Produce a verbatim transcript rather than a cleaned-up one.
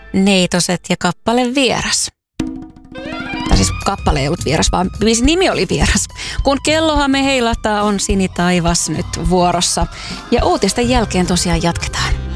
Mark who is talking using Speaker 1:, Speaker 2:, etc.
Speaker 1: Neitoset ja kappale Vieras. Tai siis kappale ei ollut vieras, vaan biisin nimi oli Vieras. Kun kellohan me heilahtaa, on Sini Taivas nyt vuorossa. Ja uutisten jälkeen tosiaan jatketaan.